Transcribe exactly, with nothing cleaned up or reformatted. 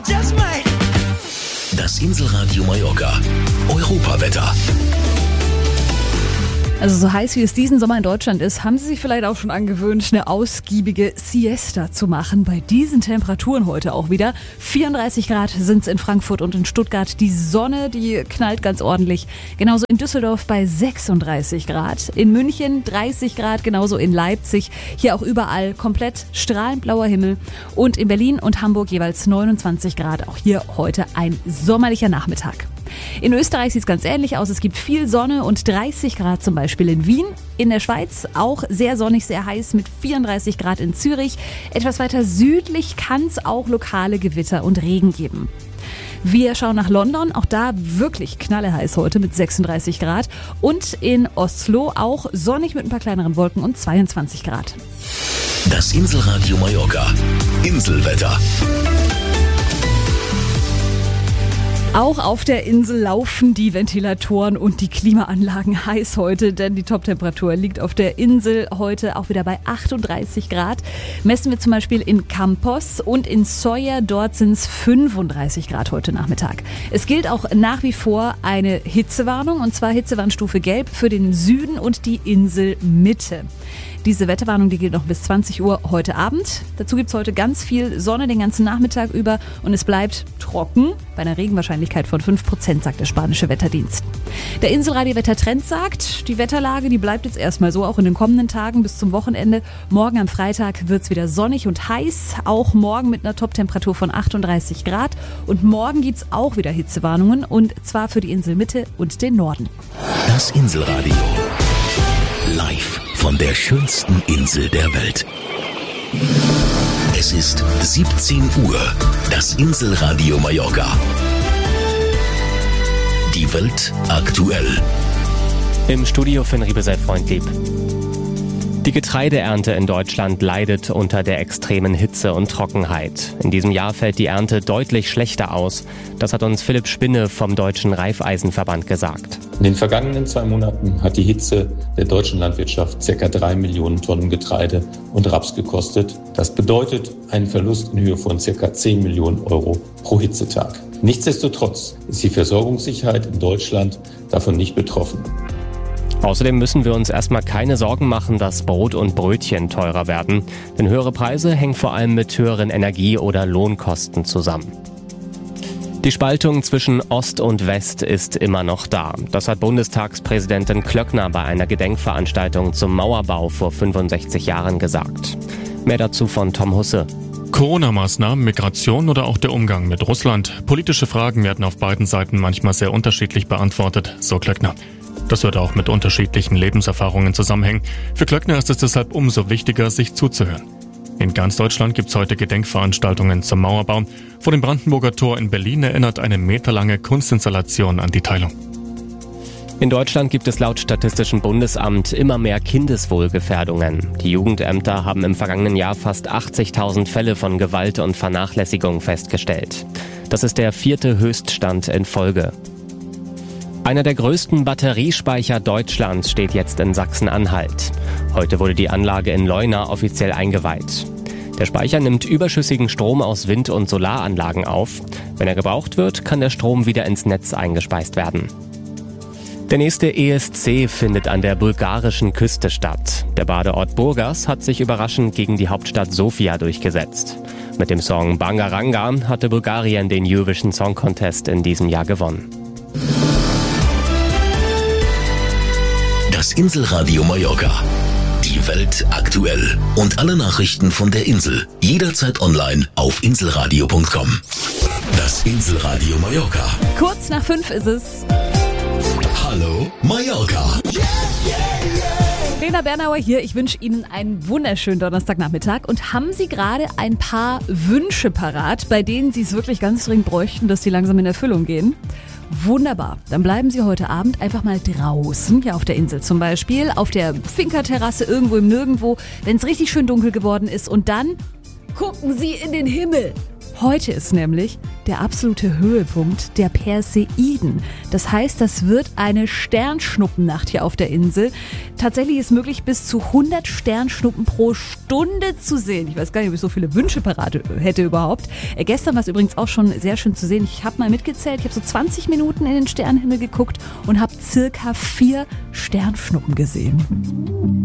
just might. Das Inselradio Mallorca. Europawetter. Also so heiß wie es diesen Sommer in Deutschland ist, haben Sie sich vielleicht auch schon angewöhnt, eine ausgiebige Siesta zu machen. Bei diesen Temperaturen heute auch wieder. vierunddreißig Grad sind es in Frankfurt und in Stuttgart. Die Sonne, die knallt ganz ordentlich. Genauso in Düsseldorf bei sechsunddreißig Grad. In München dreißig Grad, genauso in Leipzig. Hier auch überall komplett strahlend blauer Himmel. Und in Berlin und Hamburg jeweils neunundzwanzig Grad. Auch hier heute ein sommerlicher Nachmittag. In Österreich sieht es ganz ähnlich aus. Es gibt viel Sonne und dreißig Grad zum Beispiel in Wien. In der Schweiz auch sehr sonnig, sehr heiß mit vierunddreißig Grad in Zürich. Etwas weiter südlich kann es auch lokale Gewitter und Regen geben. Wir schauen nach London, auch da wirklich knalleheiß heute mit sechsunddreißig Grad. Und in Oslo auch sonnig mit ein paar kleineren Wolken und zweiundzwanzig Grad. Das Inselradio Mallorca. Inselwetter. Auch auf der Insel laufen die Ventilatoren und die Klimaanlagen heiß heute, denn die Toptemperatur liegt auf der Insel heute auch wieder bei achtunddreißig Grad. Messen wir zum Beispiel in Campos und in Sawyer, dort sind es fünfunddreißig Grad heute Nachmittag. Es gilt auch nach wie vor eine Hitzewarnung, und zwar Hitzewarnstufe Gelb für den Süden und die Inselmitte. Diese Wetterwarnung, die gilt noch bis zwanzig Uhr heute Abend. Dazu gibt es heute ganz viel Sonne den ganzen Nachmittag über und es bleibt trocken bei einer Regenwahrscheinlichkeit von fünf Prozent, sagt der spanische Wetterdienst. Der Inselradio-Wettertrend sagt, die Wetterlage, die bleibt jetzt erstmal so, auch in den kommenden Tagen bis zum Wochenende. Morgen am Freitag wird es wieder sonnig und heiß, auch morgen mit einer Toptemperatur von achtunddreißig Grad. Und morgen gibt es auch wieder Hitzewarnungen, und zwar für die Inselmitte und den Norden. Das Inselradio. Live von der schönsten Insel der Welt. Es ist siebzehn Uhr. Das Inselradio Mallorca. Die Welt aktuell. Im Studio Finn Riebe, freundlieb. Die Getreideernte in Deutschland leidet unter der extremen Hitze und Trockenheit. In diesem Jahr fällt die Ernte deutlich schlechter aus. Das hat uns Philipp Spinne vom Deutschen Reifeisenverband gesagt. In den vergangenen zwei Monaten hat die Hitze der deutschen Landwirtschaft ca. drei Millionen Tonnen Getreide und Raps gekostet. Das bedeutet einen Verlust in Höhe von ca. zehn Millionen Euro pro Hitzetag. Nichtsdestotrotz ist die Versorgungssicherheit in Deutschland davon nicht betroffen. Außerdem müssen wir uns erstmal keine Sorgen machen, dass Brot und Brötchen teurer werden. Denn höhere Preise hängen vor allem mit höheren Energie- oder Lohnkosten zusammen. Die Spaltung zwischen Ost und West ist immer noch da. Das hat Bundestagspräsidentin Klöckner bei einer Gedenkveranstaltung zum Mauerbau vor fünfundsechzig Jahren gesagt. Mehr dazu von Tom Husse. Corona-Maßnahmen, Migration oder auch der Umgang mit Russland. Politische Fragen werden auf beiden Seiten manchmal sehr unterschiedlich beantwortet, so Klöckner. Das wird auch mit unterschiedlichen Lebenserfahrungen zusammenhängen. Für Klöckner ist es deshalb umso wichtiger, sich zuzuhören. In ganz Deutschland gibt es heute Gedenkveranstaltungen zum Mauerbau. Vor dem Brandenburger Tor in Berlin erinnert eine meterlange Kunstinstallation an die Teilung. In Deutschland gibt es laut Statistischem Bundesamt immer mehr Kindeswohlgefährdungen. Die Jugendämter haben im vergangenen Jahr fast achtzigtausend Fälle von Gewalt und Vernachlässigung festgestellt. Das ist der vierte Höchststand in Folge. Einer der größten Batteriespeicher Deutschlands steht jetzt in Sachsen-Anhalt. Heute wurde die Anlage in Leuna offiziell eingeweiht. Der Speicher nimmt überschüssigen Strom aus Wind- und Solaranlagen auf. Wenn er gebraucht wird, kann der Strom wieder ins Netz eingespeist werden. Der nächste E S C findet an der bulgarischen Küste statt. Der Badeort Burgas hat sich überraschend gegen die Hauptstadt Sofia durchgesetzt. Mit dem Song Bangaranga hatte Bulgarien den Eurovision Song Contest in diesem Jahr gewonnen. Das Inselradio Mallorca. Die Welt aktuell. Und alle Nachrichten von der Insel. Jederzeit online auf inselradio punkt com. Das Inselradio Mallorca. Kurz nach fünf ist es. Hallo Mallorca. Lena Bernauer hier. Ich wünsche Ihnen einen wunderschönen Donnerstagnachmittag. Und haben Sie gerade ein paar Wünsche parat, bei denen Sie es wirklich ganz dringend bräuchten, dass die langsam in Erfüllung gehen? Wunderbar. Dann bleiben Sie heute Abend einfach mal draußen, hier auf der Insel zum Beispiel, auf der Finca-Terrasse irgendwo im Nirgendwo, wenn es richtig schön dunkel geworden ist. Und dann gucken Sie in den Himmel. Heute ist nämlich der absolute Höhepunkt der Perseiden. Das heißt, das wird eine Sternschnuppennacht hier auf der Insel. Tatsächlich ist möglich, bis zu hundert Sternschnuppen pro Stunde zu sehen. Ich weiß gar nicht, ob ich so viele Wünsche parat hätte überhaupt. Äh, gestern war es übrigens auch schon sehr schön zu sehen. Ich habe mal mitgezählt. Ich habe so zwanzig Minuten in den Sternenhimmel geguckt und habe circa vier Sternschnuppen gesehen.